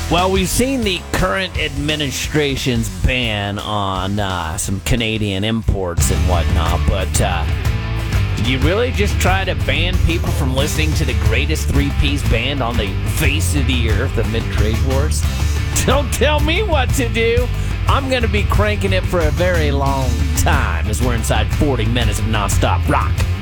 Well, we've seen the current administration's ban on some Canadian imports and whatnot, but did you really just try to ban people from listening to the greatest three-piece band on the face of the earth amid trade wars? Don't tell me what to do. I'm going to be cranking it for a very long time as we're inside 40 minutes of nonstop rock.